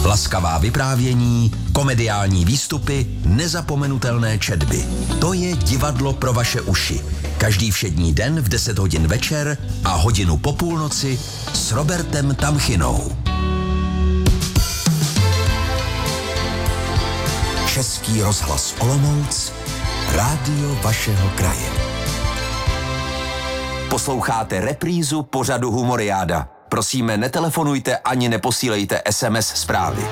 Laskavá vyprávění, komediální výstupy, nezapomenutelné četby. To je divadlo pro vaše uši. Každý všední den v 10 hodin večer a hodinu po půlnoci s Robertem Tamchinou. Český rozhlas Olomouc, rádio vašeho kraje. Posloucháte reprízu pořadu Humoriáda. Prosíme, netelefonujte ani neposílejte SMS zprávy.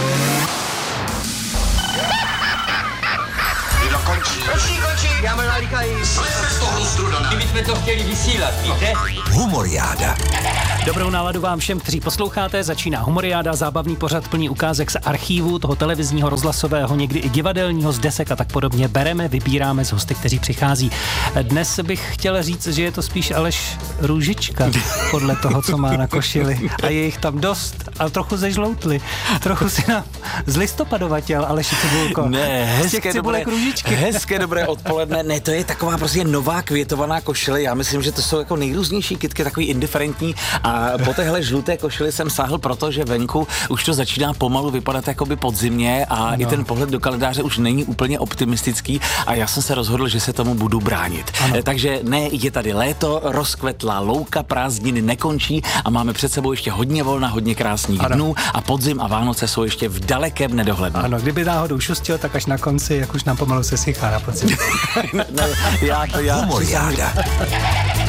Končí. Já mám nalíkají. Slezme z toho strudana. My jsme to chtěli vysílat, víte? Humoriáda. Dobrou náladu vám všem, kteří posloucháte. Začíná Humoriáda, zábavný pořad plný ukázek z archívu, toho televizního, rozhlasového, někdy i divadelního, z desek a tak podobně. Bereme, vybíráme z hosty, kteří přichází. Dnes bych chtěl říct, že je to spíš Aleš Růžička, podle toho, co má na košili. A je jich tam dost, ale trochu zežloutli. Trochu si nám zlistopadovatěl, Aleši Cibulko. Ne, hezké dobré odpoledne. Ne, to je taková prostě nová květovaná košile. Já myslím, že to jsou jako nejrůznější kytky, takový indiferentní. A po téhle žluté košili jsem sáhl, protože venku už to začíná pomalu vypadat jakoby podzimně a ano. I ten pohled do kalendáře už není úplně optimistický a já jsem se rozhodl, že se tomu budu bránit. Takže ne, je tady léto, rozkvetlá louka, prázdniny nekončí a máme před sebou ještě hodně volna, hodně krásných dnů a podzim a Vánoce jsou ještě v dalekém nedohlednu. Ano, kdyby náhodou šustil, tak až na konci, jak už nám pomalu se sychá na podzim. Humoriáda.